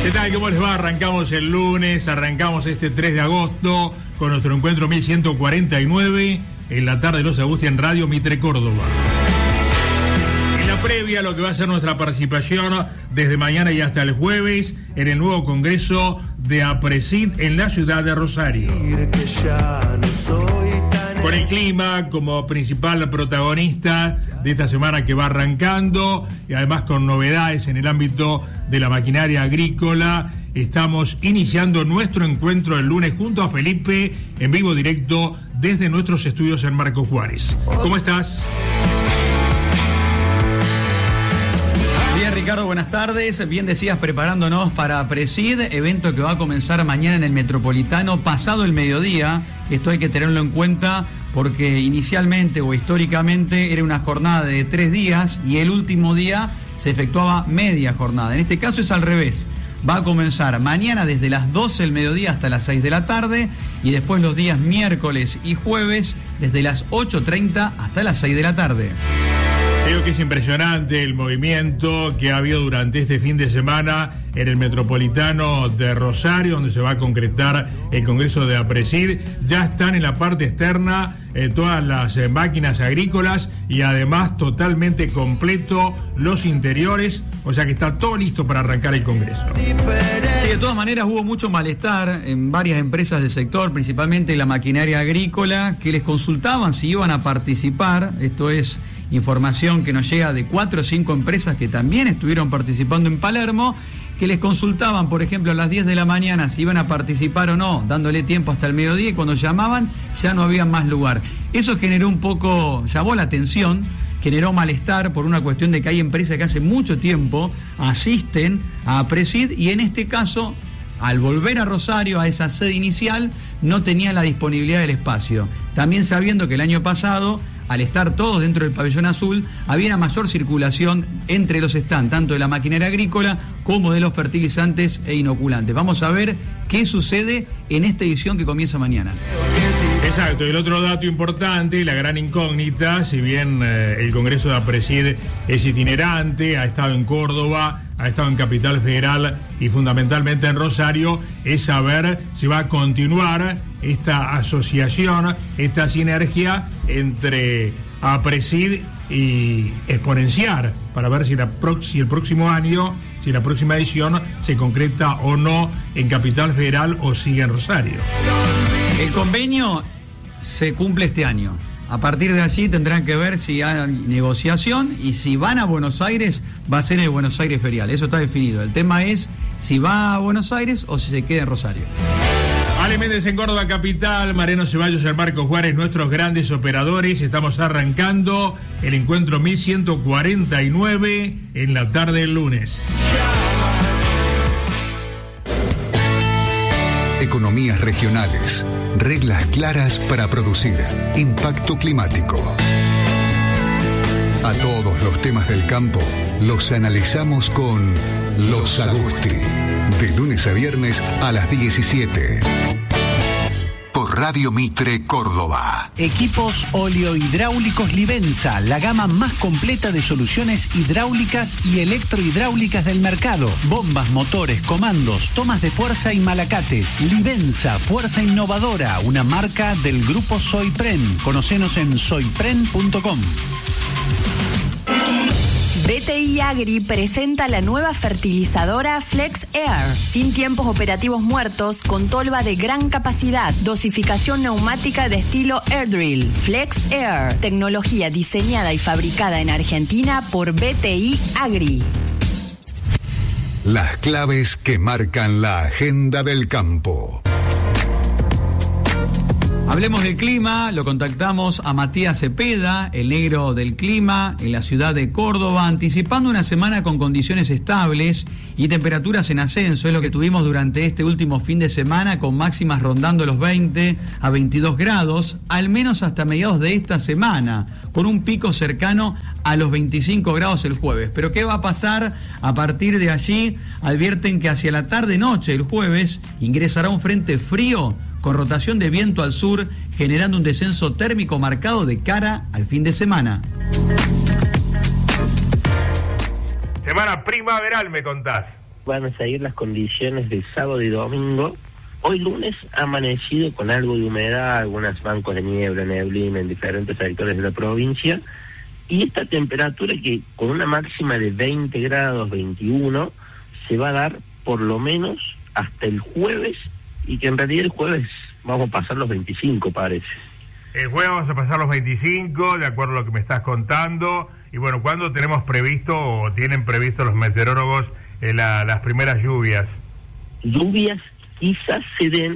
¿Qué tal? ¿Cómo les va? Arrancamos el lunes, arrancamos este 3 de agosto con nuestro encuentro 1149 en la tarde de los Agustín Radio Mitre Córdoba. En la previa, lo que va a ser nuestra participación desde mañana y hasta el jueves en el nuevo Congreso de APRESID en la ciudad de Rosario. Con el clima como principal protagonista de esta semana que va arrancando y además con novedades en el ámbito de la maquinaria agrícola, estamos iniciando nuestro encuentro el lunes junto a Felipe en vivo directo desde nuestros estudios en Marcos Juárez. ¿Cómo estás? Bien, Ricardo, buenas tardes. Bien decías, preparándonos para APRESID, evento que va a comenzar mañana en el Metropolitano, pasado el mediodía. Esto hay que tenerlo en cuenta porque inicialmente o históricamente era una jornada de 3 días y el último día se efectuaba media jornada. En este caso es al revés. Va a comenzar mañana desde las 12 del mediodía hasta las 6 de la tarde y después los días miércoles y jueves desde las 8:30 hasta las 6 de la tarde. Creo que es impresionante el movimiento que ha habido durante este fin de semana en el Metropolitano de Rosario, donde se va a concretar el Congreso de APRESID. Ya están en la parte externa todas las máquinas agrícolas y además totalmente completo los interiores, o sea que está todo listo para arrancar el Congreso. Sí, de todas maneras hubo mucho malestar en varias empresas del sector, principalmente la maquinaria agrícola, que les consultaban si iban a participar. Esto es información que nos llega de 4 o 5 empresas que también estuvieron participando en Palermo, que les consultaban, por ejemplo, a las 10 de la mañana si iban a participar o no, dándole tiempo hasta el mediodía, y cuando llamaban ya no había más lugar. Eso generó un poco, llamó la atención, generó malestar por una cuestión de que hay empresas que hace mucho tiempo asisten a APRESID y en este caso, al volver a Rosario, a esa sede inicial, no tenía la disponibilidad del espacio. También sabiendo que el año pasado, al estar todos dentro del pabellón azul, había una mayor circulación entre los stands, tanto de la maquinaria agrícola como de los fertilizantes e inoculantes. Vamos a ver qué sucede en esta edición que comienza mañana. Exacto, y el otro dato importante, la gran incógnita, si bien el Congreso de APRESID es itinerante, ha estado en Córdoba, ha estado en Capital Federal y fundamentalmente en Rosario, es saber si va a continuar esta asociación, esta sinergia entre APRESID y Exponenciar, para ver si el próximo año, si la próxima edición se concreta o no en Capital Federal o sigue en Rosario. El convenio se cumple este año. A partir de allí tendrán que ver si hay negociación y si van a Buenos Aires, va a ser el Buenos Aires Ferial. Eso está definido. El tema es si va a Buenos Aires o si se queda en Rosario. Ale Méndez en Córdoba Capital, Mariano Ceballos en Marcos Juárez, nuestros grandes operadores. Estamos arrancando el encuentro 1149 en la tarde del lunes. Economías regionales, reglas claras para producir, impacto climático. A todos los temas del campo los analizamos con Los Agusti, de lunes a viernes a las 17. Por Radio Mitre Córdoba. Equipos oleohidráulicos Livenza, la gama más completa de soluciones hidráulicas y electrohidráulicas del mercado. Bombas, motores, comandos, tomas de fuerza y malacates. Livenza, fuerza innovadora, una marca del grupo Soypren. Conocenos en soypren.com. BTI Agri presenta la nueva fertilizadora Flex Air, sin tiempos operativos muertos, con tolva de gran capacidad, dosificación neumática de estilo Air Drill. Flex Air, tecnología diseñada y fabricada en Argentina por BTI Agri. Las claves que marcan la agenda del campo. Hablemos del clima, lo contactamos a Matías Cepeda, el negro del clima, en la ciudad de Córdoba, anticipando una semana con condiciones estables y temperaturas en ascenso. Es lo que tuvimos durante este último fin de semana, con máximas rondando los 20 a 22 grados, al menos hasta mediados de esta semana, con un pico cercano a los 25 grados el jueves. Pero ¿qué va a pasar a partir de allí? Advierten que hacia la tarde-noche el jueves ingresará un frente frío con rotación de viento al sur, generando un descenso térmico marcado de cara al fin de semana. Semana primaveral, me contás. van a seguir las condiciones de sábado y domingo. Hoy lunes ha amanecido con algo de humedad, algunos bancos de niebla, neblina en diferentes sectores de la provincia, y esta temperatura que con una máxima de 20 grados, 21, se va a dar por lo menos hasta el jueves, y que en realidad el jueves vamos a pasar los 25, parece. El jueves vamos a pasar los 25, de acuerdo a lo que me estás contando. Y bueno, ¿cuándo tenemos previsto o tienen previsto los meteorólogos las primeras lluvias? Lluvias quizás se den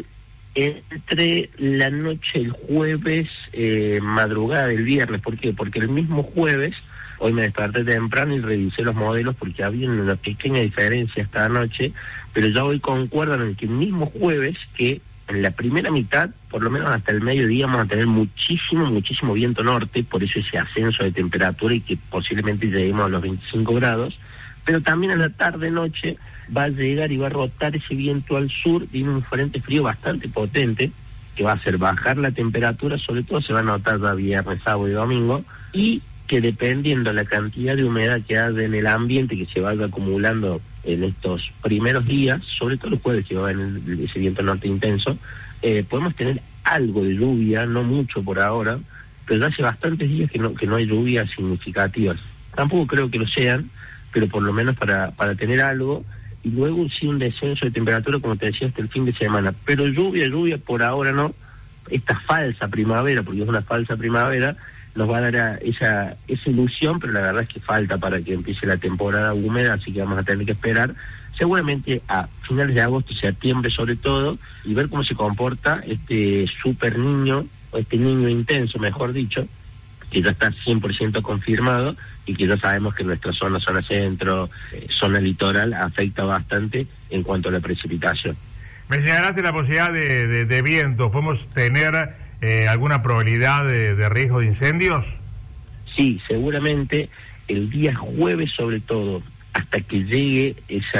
entre la noche del jueves, madrugada del viernes. ¿Por qué? Porque el mismo jueves, hoy me desperté temprano y revisé los modelos porque había una pequeña diferencia esta noche, pero ya hoy concuerdan en que el mismo jueves, que en la primera mitad, por lo menos hasta el mediodía, vamos a tener muchísimo viento norte, por eso ese ascenso de temperatura y que posiblemente lleguemos a los 25 grados, pero también en la tarde-noche va a llegar y va a rotar ese viento al sur, viene un frente frío bastante potente, que va a hacer bajar la temperatura, sobre todo se va a notar ya viernes, sábado y domingo, y que dependiendo de la cantidad de humedad que haya en el ambiente, que se vaya acumulando en estos primeros días, sobre todo los jueves que va a haber ese viento norte intenso, podemos tener algo de lluvia, no mucho por ahora, pero ya hace bastantes días que no hay lluvias significativas. Tampoco creo que lo sean, pero por lo menos para tener algo, y luego sí un descenso de temperatura, como te decía, hasta el fin de semana. Pero lluvia por ahora no. Esta falsa primavera, porque es una falsa primavera, nos va a dar esa ilusión, pero la verdad es que falta para que empiece la temporada húmeda, así que vamos a tener que esperar seguramente a finales de agosto, septiembre sobre todo, y ver cómo se comporta este super niño, o este niño intenso, mejor dicho, que ya está 100% confirmado, y que ya sabemos que nuestra zona centro, zona litoral, afecta bastante en cuanto a la precipitación. Me señalaste la posibilidad de vientos. ¿Podemos tener alguna probabilidad de riesgo de incendios? Sí, seguramente el día jueves sobre todo, hasta que llegue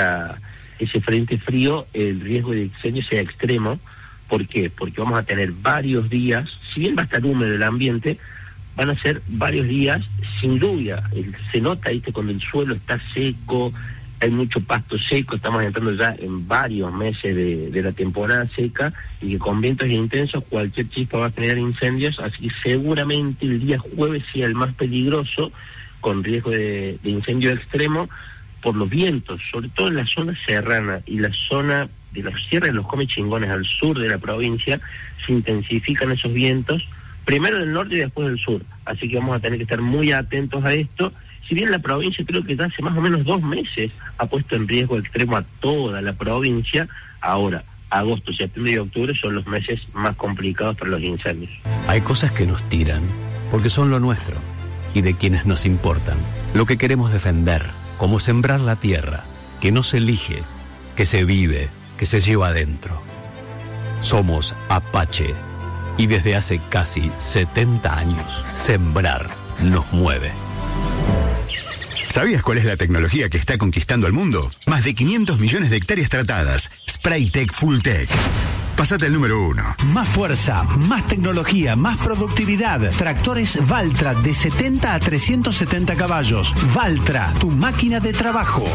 ese frente frío, el riesgo de incendio sea extremo. ¿Por qué? Porque vamos a tener varios días, si bien va a estar húmedo el ambiente, van a ser varios días sin lluvia. Se nota, ¿viste? Cuando el suelo está seco, hay mucho pasto seco, estamos entrando ya en varios meses de la temporada seca, y que con vientos intensos cualquier chispa va a generar incendios, así que seguramente el día jueves sea el más peligroso, con riesgo de incendio extremo, por los vientos, sobre todo en la zona serrana y la zona de la Sierra de los Comechingones al sur de la provincia, se intensifican esos vientos, primero del norte y después del sur, así que vamos a tener que estar muy atentos a esto. Si bien la provincia creo que ya hace más o menos 2 meses ha puesto en riesgo extremo a toda la provincia, ahora agosto, septiembre y octubre son los meses más complicados para los incendios. Hay cosas que nos tiran porque son lo nuestro y de quienes nos importan, lo que queremos defender, como sembrar la tierra, que no se elige, que se vive, que se lleva adentro. Somos Apache. Y desde hace casi 70 años, sembrar nos mueve. ¿Sabías cuál es la tecnología que está conquistando el mundo? Más de 500 millones de hectáreas tratadas. Spraytec Fulltech. Pásate al número 1. Más fuerza, más tecnología, más productividad. Tractores Valtra de 70 a 370 caballos. Valtra, tu máquina de trabajo.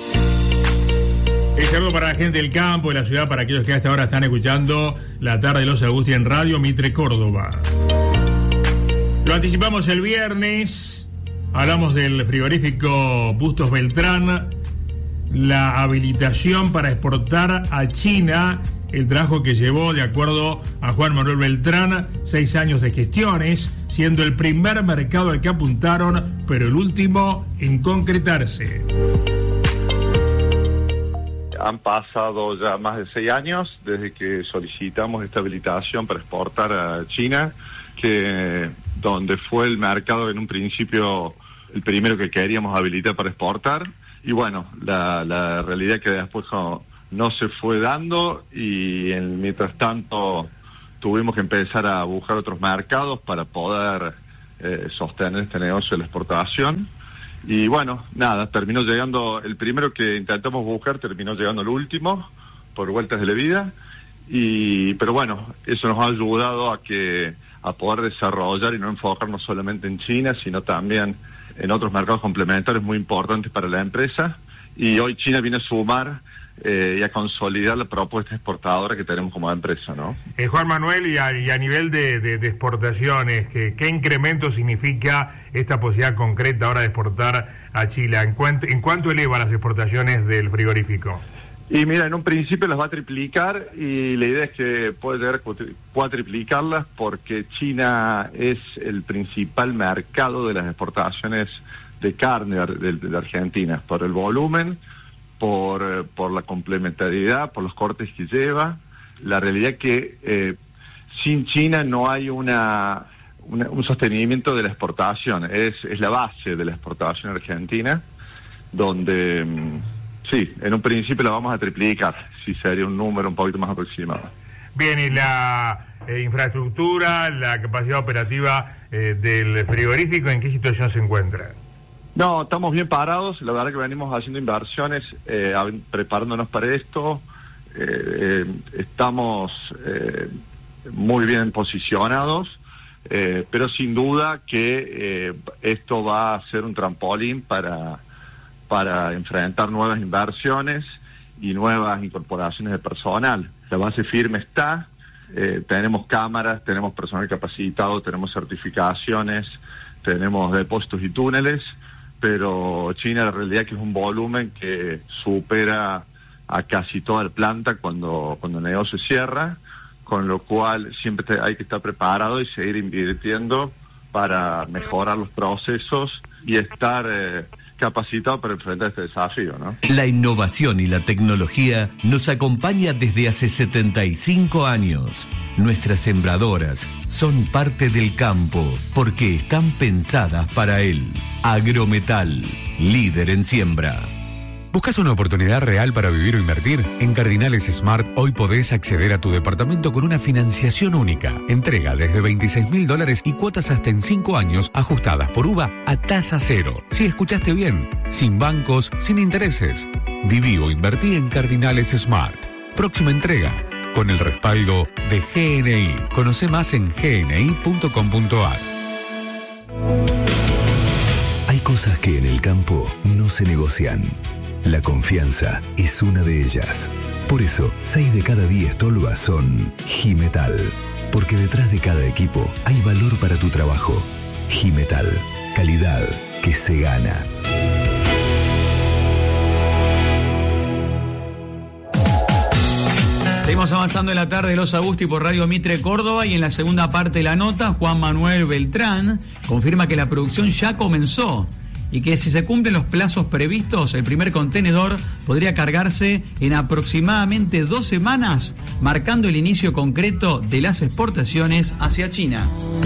Un saludo para la gente del campo, de la ciudad, para aquellos que hasta ahora están escuchando la tarde de los Agusti en Radio Mitre Córdoba. Lo anticipamos el viernes, hablamos del frigorífico Bustos Beltrán, la habilitación para exportar a China, el trabajo que llevó, de acuerdo a Juan Manuel Beltrán, 6 años de gestiones, siendo el primer mercado al que apuntaron, pero el último en concretarse. Han pasado ya más de 6 años desde que solicitamos esta habilitación para exportar a China, donde fue el mercado en un principio el primero que queríamos habilitar para exportar, y bueno, la realidad que después no se fue dando, y mientras tanto tuvimos que empezar a buscar otros mercados para poder sostener este negocio de la exportación. Y bueno, nada, terminó llegando el primero que intentamos buscar, terminó llegando el último, por vueltas de la vida, pero bueno, eso nos ha ayudado a poder desarrollar y no enfocarnos solamente en China, sino también en otros mercados complementarios muy importantes para la empresa, y hoy China viene a sumar y a consolidar la propuesta exportadora que tenemos como empresa, ¿no? Juan Manuel, y a nivel de exportaciones, ¿qué incremento significa esta posibilidad concreta ahora de exportar a Chile? ¿En cuánto eleva las exportaciones del frigorífico? Y mira, en un principio las va a triplicar y la idea es que puede llegar a cuatriplicarlas porque China es el principal mercado de las exportaciones de carne de Argentina, por el volumen, por la complementariedad, por los cortes que lleva. La realidad es que sin China no hay un sostenimiento de la exportación, es la base de la exportación argentina, donde sí, en un principio la vamos a triplicar, si sería un número un poquito más aproximado. Bien, y la infraestructura, la capacidad operativa del frigorífico, ¿en qué situación se encuentra? No, estamos bien parados, la verdad que venimos haciendo inversiones, preparándonos para esto, estamos muy bien posicionados, pero sin duda que esto va a ser un trampolín para enfrentar nuevas inversiones y nuevas incorporaciones de personal. La base firme está, tenemos cámaras, tenemos personal capacitado, tenemos certificaciones, tenemos depósitos y túneles, pero China la realidad es que es un volumen que supera a casi toda la planta cuando el negocio cierra, con lo cual siempre hay que estar preparado y seguir invirtiendo para mejorar los procesos y estar capacitado para enfrentar este desafío, ¿no? La innovación y la tecnología nos acompaña desde hace 75 años. Nuestras sembradoras son parte del campo porque están pensadas para él. Agrometal, líder en siembra. ¿Buscas una oportunidad real para vivir o invertir? En Cardinales Smart hoy podés acceder a tu departamento con una financiación única. Entrega desde $26.000 y cuotas hasta en 5 años ajustadas por UVA a tasa cero. Si escuchaste bien, sin bancos, sin intereses. Viví o invertí en Cardinales Smart. Próxima entrega, con el respaldo de GNI. Conoce más en gni.com.ar. Hay cosas que en el campo no se negocian. La confianza es una de ellas. Por eso, 6 de cada 10 tolvas son Jimetal. Porque detrás de cada equipo hay valor para tu trabajo. Jimetal, calidad que se gana. Seguimos avanzando en la tarde de Los Agusti por Radio Mitre Córdoba, y en la segunda parte de la nota, Juan Manuel Beltrán confirma que la producción ya comenzó y que si se cumplen los plazos previstos, el primer contenedor podría cargarse en aproximadamente 2 semanas, marcando el inicio concreto de las exportaciones hacia China.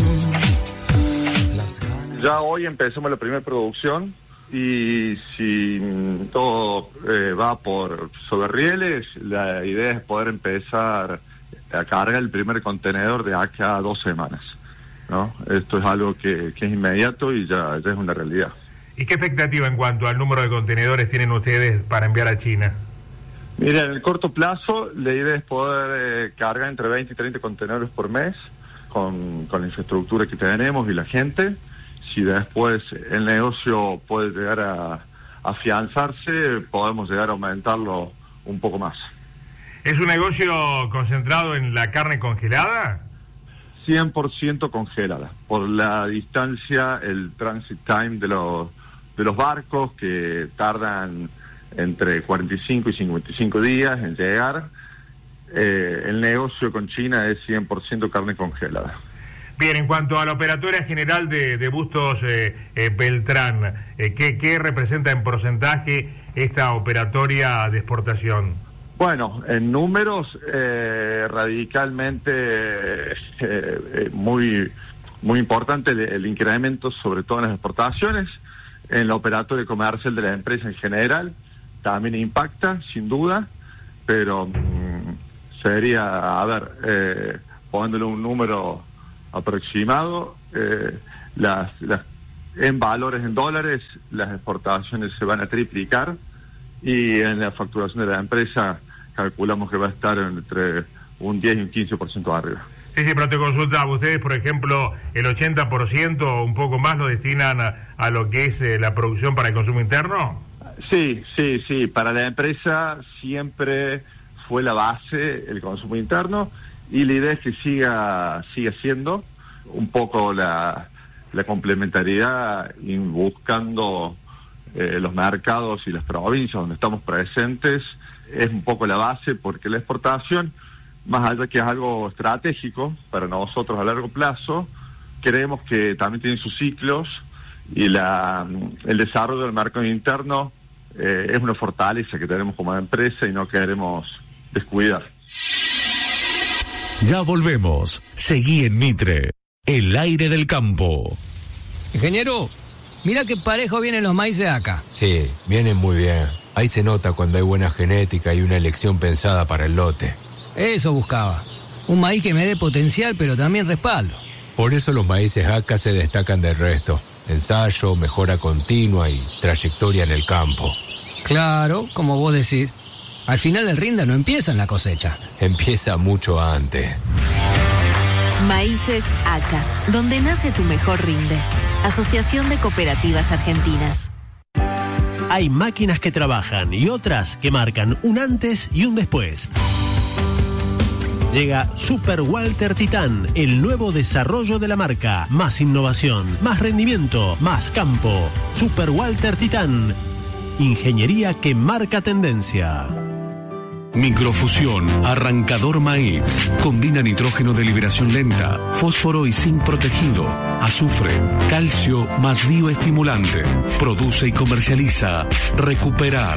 Ya hoy empezamos la primera producción y si todo va sobre rieles, la idea es poder empezar a cargar el primer contenedor de acá a 2 semanas, ¿no? Esto es algo que es inmediato y ya es una realidad. ¿Y qué expectativa en cuanto al número de contenedores tienen ustedes para enviar a China? Mira, en el corto plazo la idea es poder cargar entre 20 y 30 contenedores por mes con la infraestructura que tenemos y la gente. Si después el negocio puede llegar a afianzarse, podemos llegar a aumentarlo un poco más. ¿Es un negocio concentrado en la carne congelada? 100% congelada. Por la distancia, el transit time de los barcos, que tardan entre 45 y 55 días en llegar, el negocio con China es 100% carne congelada. Bien, en cuanto a la operatoria general de Bustos Beltrán, ¿qué representa en porcentaje esta operatoria de exportación? Bueno, en números radicalmente muy importante el incremento, sobre todo en las exportaciones. En la operatoria comercial de la empresa en general también impacta, sin duda, pero sería, poniéndole un número aproximado, en valores en dólares, las exportaciones se van a triplicar y en la facturación de la empresa calculamos que va a estar entre un 10 y un 15% arriba. Sí, pero te consultaba, ustedes, por ejemplo, el 80% o un poco más lo destinan a lo que es la producción para el consumo interno. Sí. Para la empresa siempre fue la base el consumo interno y la idea es que siga siendo un poco la complementariedad y buscando los mercados y las provincias donde estamos presentes es un poco la base, porque la exportación, más allá que es algo estratégico para nosotros a largo plazo, creemos que también tiene sus ciclos y el desarrollo del mercado interno es una fortaleza que tenemos como empresa y no queremos descuidar. Ya volvemos. Seguí en Mitre, el aire del campo. Ingeniero, mira qué parejo vienen los maíces acá. Sí, vienen muy bien. Ahí se nota cuando hay buena genética y una elección pensada para el lote. Eso buscaba. Un maíz que me dé potencial, pero también respaldo. Por eso los maíces acá se destacan del resto. Ensayo, mejora continua y trayectoria en el campo. Claro, como vos decís. Al final del rinda no empieza en la cosecha. Empieza mucho antes. Maíces ACA, donde nace tu mejor rinde. Asociación de Cooperativas Argentinas. Hay máquinas que trabajan y otras que marcan un antes y un después. Llega Super Walter Titán, el nuevo desarrollo de la marca. Más innovación, más rendimiento, más campo. Super Walter Titán. Ingeniería que marca tendencia. Microfusión, arrancador maíz. Combina nitrógeno de liberación lenta, fósforo y zinc protegido, azufre, calcio más bioestimulante. Produce y comercializa Recuperar.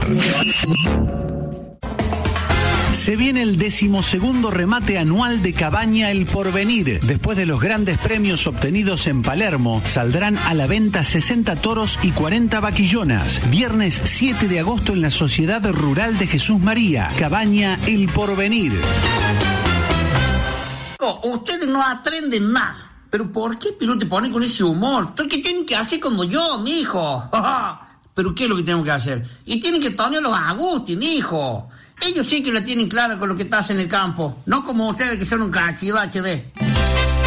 Se viene el 12º remate anual de Cabaña El Porvenir. Después de los grandes premios obtenidos en Palermo, saldrán a la venta 60 toros y 40 vaquillonas. Viernes 7 de agosto en la Sociedad Rural de Jesús María. Cabaña El Porvenir. Ustedes no aprenden nada. ¿Pero por qué Piru te pone con ese humor? ¿Qué tienen que hacer como yo, mijo? ¿Pero qué es lo que tenemos que hacer? Y tienen que tener los Agustín, hijo. Ellos sí que la tienen clara con lo que estás en el campo. No como ustedes que son un cachivache de...